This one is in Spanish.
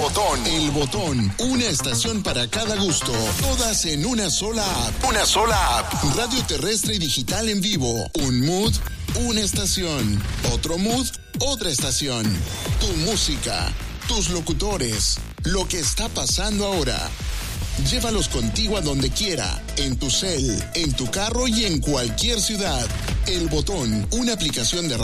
Botón. El Botón. Una estación para cada gusto. Todas en una sola app. Una sola app. Radio terrestre y digital en vivo. Un mood, una estación. Otro mood, otra estación. Tu música, tus locutores, lo que está pasando ahora. Llévalos contigo a donde quiera, en tu cel, en tu carro y en cualquier ciudad. El Botón, una aplicación de